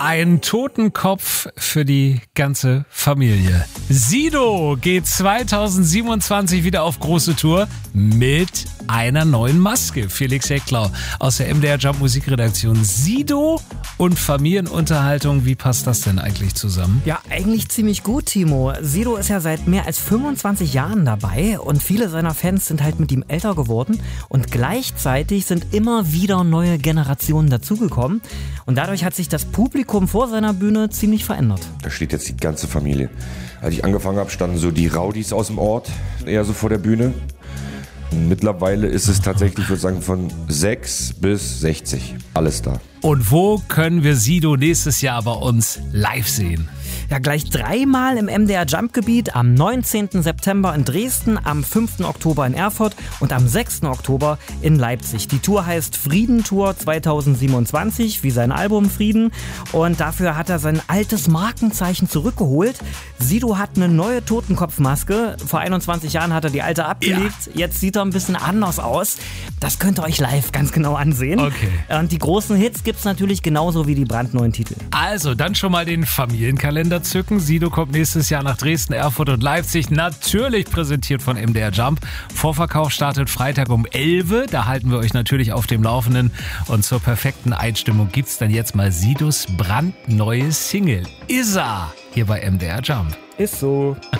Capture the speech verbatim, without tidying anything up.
Ein Totenkopf für die ganze Familie. Sido geht zweitausendsiebenundzwanzig wieder auf große Tour mit einer neuen Maske. Felix Hecklau aus der M D R Jump Musikredaktion. Sido und Familienunterhaltung, wie passt das denn eigentlich zusammen? Ja, eigentlich ziemlich gut, Timo. Sido ist ja seit mehr als fünfundzwanzig Jahren dabei und viele seiner Fans sind halt mit ihm älter geworden und gleichzeitig sind immer wieder neue Generationen dazugekommen und dadurch hat sich das Publikum vor seiner Bühne ziemlich verändert. Da steht jetzt die ganze Familie. Als ich angefangen habe, standen so die Rowdies aus dem Ort eher so vor der Bühne. Mittlerweile ist es tatsächlich, ich würde sagen, von sechs bis sechzig. Alles da. Und wo können wir Sido nächstes Jahr bei uns live sehen? Ja, gleich dreimal im M D R Jump-Gebiet, am neunzehnten September in Dresden, am fünften Oktober in Erfurt und am sechsten Oktober in Leipzig. Die Tour heißt Friedentour zweitausendsiebenundzwanzig, wie sein Album Frieden. Und dafür hat er sein altes Markenzeichen zurückgeholt. Sido hat eine neue Totenkopfmaske. Vor einundzwanzig Jahren hat er die alte abgelegt. Ja. Jetzt sieht er ein bisschen anders aus. Das könnt ihr euch live ganz genau ansehen. Okay. Und die großen Hits gibt's natürlich genauso wie die brandneuen Titel. Also, dann schon mal den Familienkalender zücken. Sido kommt nächstes Jahr nach Dresden, Erfurt und Leipzig. Natürlich präsentiert von M D R Jump. Vorverkauf startet Freitag um elf Uhr. Da halten wir euch natürlich auf dem Laufenden. Und zur perfekten Einstimmung gibt's dann jetzt mal Sidos brandneue Single. Isa! Hier bei M D R Jump. Ist so.